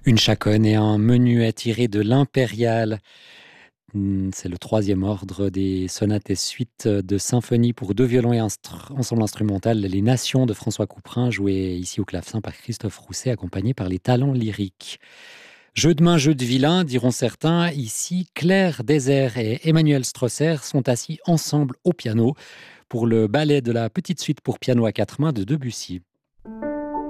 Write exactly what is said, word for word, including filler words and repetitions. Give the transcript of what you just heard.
Une chaconne et un menuet tiré de l'Impériale. Hmm, C'est le troisième ordre des sonates et suites de symphonie pour deux violons et instru- ensemble instrumental Les Nations de François Couperin, joué ici au clavecin par Christophe Rousset, accompagné par les talents lyriques. Jeu de main, jeu de vilain, diront certains. Ici, Claire Désert et Emmanuel Strosser sont assis ensemble au piano pour le ballet de la petite suite pour piano à quatre mains de Debussy.